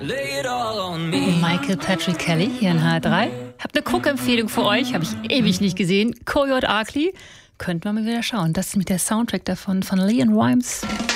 Michael Patrick Kelly hier in H3. Hab eine Guckempfehlung für euch, habe ich ewig nicht gesehen. Coyote Ugly. Könnten wir mal wieder schauen. Das ist mit der Soundtrack davon von Leon Rimes.